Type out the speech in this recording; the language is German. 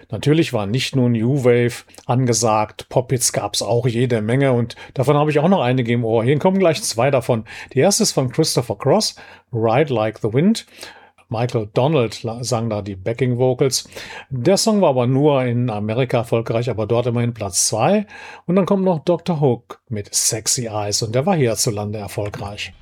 Natürlich war nicht nur New Wave angesagt, Pop-Hits gab's auch jede Menge und davon habe ich auch noch einige im Ohr. Hier kommen gleich zwei davon. Die erste ist von Christopher Cross, Ride Like the Wind. Michael Donald sang da die Backing Vocals. Der Song war aber nur in Amerika erfolgreich, aber dort immerhin Platz 2. Und dann kommt noch Dr. Hook mit Sexy Eyes und der war hierzulande erfolgreich.